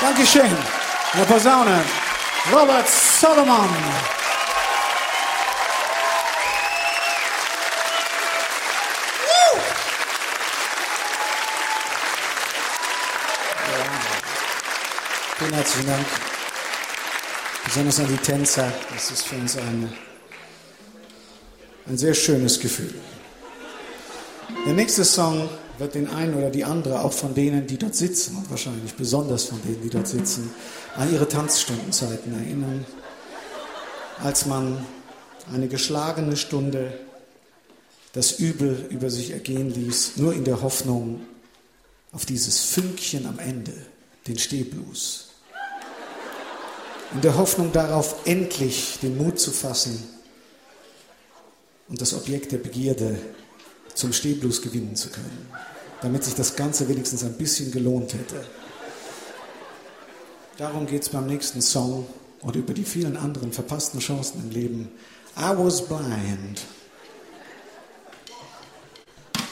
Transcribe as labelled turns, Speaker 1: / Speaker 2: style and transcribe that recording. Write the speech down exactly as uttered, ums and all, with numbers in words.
Speaker 1: Dankeschön. In der Posaune, Robert Solomon. Vielen herzlichen Dank. Besonders an die Tänzer. Das ist für uns ein, ein sehr schönes Gefühl. Der nächste Song wird den einen oder die andere, auch von denen, die dort sitzen, und wahrscheinlich besonders von denen, die dort sitzen, an ihre Tanzstundenzeiten erinnern, als man eine geschlagene Stunde das Übel über sich ergehen ließ, nur in der Hoffnung auf dieses Fünkchen am Ende, den Stehblues. In der Hoffnung darauf, endlich den Mut zu fassen und das Objekt der Begierde zum Stehblues gewinnen zu können, damit sich das Ganze wenigstens ein bisschen gelohnt hätte. Darum geht es beim nächsten Song und über die vielen anderen verpassten Chancen im Leben. I was blind.